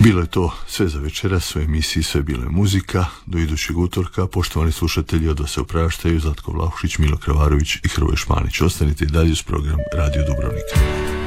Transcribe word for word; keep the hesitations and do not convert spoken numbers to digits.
Bilo je to sve za večeras u emisiji Sve bilo je muzika. Do idućeg utorka, poštovani slušatelji, od vas se opraštaju Zlatko Vlahušić, Milo Kravarović i Hrvoje Šmanić. Ostanite i dalje uz program Radio Dubrovnik.